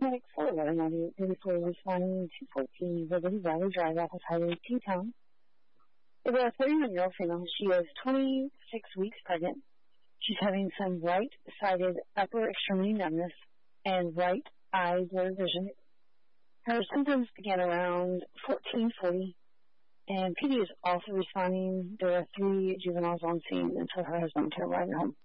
Medic 411-94 responding to 14 Liberty Valley Drive off of Highway T-Town. It's a 31-year-old female. She is 26 weeks pregnant. She's having some right-sided upper extremity numbness and right eye blurred vision. Her symptoms began around 14:40, and PD is also responding. There are 3 juveniles on scene until her husband can arrive at home.